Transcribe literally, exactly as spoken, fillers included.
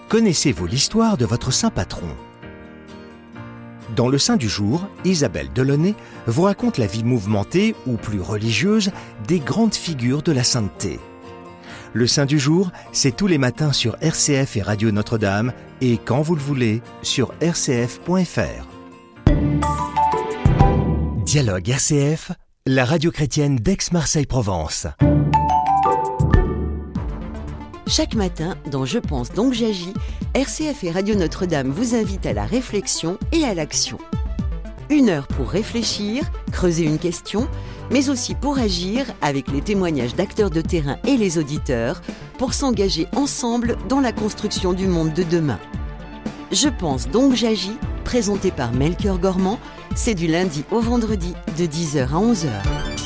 Connaissez-vous l'histoire de votre saint patron ? Dans le Saint du jour, Isabelle Delaunay vous raconte la vie mouvementée, ou plus religieuse, des grandes figures de la sainteté. Le Saint du jour, c'est tous les matins sur R C F et Radio Notre-Dame, et quand vous le voulez, sur r c f point f r. Dialogue R C F, la radio chrétienne d'Aix-Marseille-Provence. Chaque matin, dans Je pense donc j'agis, R C F et Radio Notre-Dame vous invitent à la réflexion et à l'action. Une heure pour réfléchir, creuser une question, mais aussi pour agir avec les témoignages d'acteurs de terrain et les auditeurs, pour s'engager ensemble dans la construction du monde de demain. Je pense donc j'agis, présenté par Melchior Gormand, c'est du lundi au vendredi de dix heures à onze heures.